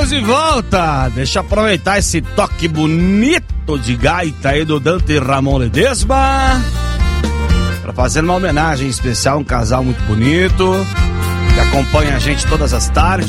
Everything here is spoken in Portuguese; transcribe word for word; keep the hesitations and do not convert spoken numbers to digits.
Estamos de volta. Deixa eu aproveitar esse toque bonito de gaita aí do Dante Ramon Ledesma para fazer uma homenagem especial a um casal muito bonito que acompanha a gente todas as tardes.